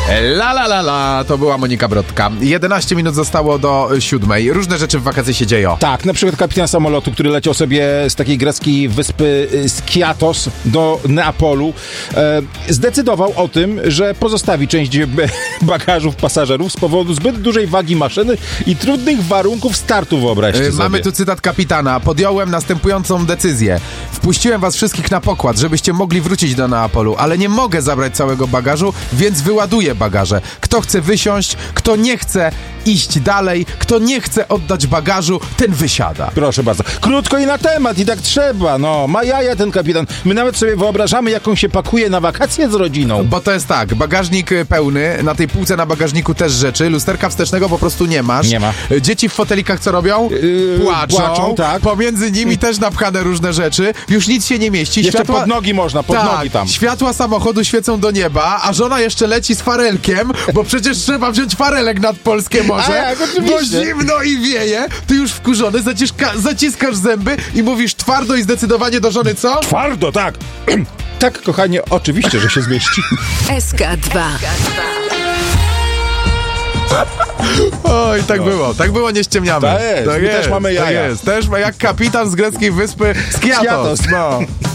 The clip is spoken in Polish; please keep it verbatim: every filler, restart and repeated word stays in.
La la la la, to była Monika Brodka. jedenaście minut zostało do siódmej. Różne rzeczy w wakacje się dzieją. Tak, na przykład kapitan samolotu, który leciał sobie z takiej greckiej wyspy Skiathos do Neapolu, e, zdecydował o tym, że pozostawi część bagażów pasażerów z powodu zbyt dużej wagi maszyny i trudnych warunków startu, wyobraźcie e, sobie. Mamy tu cytat kapitana. Podjąłem następującą decyzję. Wpuściłem was wszystkich na pokład, żebyście mogli wrócić do Neapolu, ale nie mogę zabrać całego bagażu, więc wyładuję bagaże. Kto chce wysiąść, kto nie chce iść dalej, kto nie chce oddać bagażu, ten wysiada. Proszę bardzo. Krótko i na temat, i tak trzeba, no. Ma jaja ten kapitan. My nawet sobie wyobrażamy, jak on się pakuje na wakacje z rodziną. Bo to jest tak, bagażnik pełny, na tej półce na bagażniku też rzeczy, lusterka wstecznego po prostu nie masz. Nie ma. Dzieci w fotelikach co robią? Yy, płaczą. płaczą, tak. Pomiędzy nimi też napchane różne rzeczy. Już nic się nie mieści. Jeszcze Światła... pod nogi można, pod tak, nogi tam. Światła samochodu świecą do nieba, a żona jeszcze leci z farelkiem, bo przecież trzeba wziąć farelek nad polskie morze. A jak, oczywiście. Bo zimno i wieje. Ty już wkurzony, zaciska, zaciskasz zęby i mówisz twardo i zdecydowanie do żony co? Twardo, tak. Tak, kochanie, oczywiście, że się zmieści. S K dwa. Oj, tak no. było, tak było, nie ściemniamy. Tak jest, tak my jest, też mamy jaja. Tak jest, też jak kapitan z greckiej wyspy Skiathos. No.